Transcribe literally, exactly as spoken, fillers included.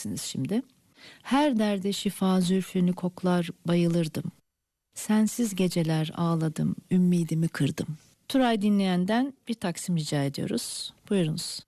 dinleyeceksiniz şimdi. Her derde şifa zülfünü koklar bayılırdım. Sensiz geceler ağladım, ümidimi kırdım. Turay dinleyenden bir taksim rica ediyoruz. Buyurunuz.